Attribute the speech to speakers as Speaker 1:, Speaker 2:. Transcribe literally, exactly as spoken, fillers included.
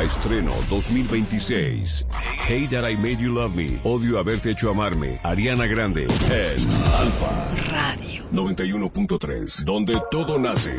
Speaker 1: Alfa Estreno dos mil veintiséis. Hate That I Made You Love Me. Odio haberte hecho amarme. Ariana Grande. En Alfa
Speaker 2: Radio
Speaker 1: noventa y uno punto tres, donde todo nace.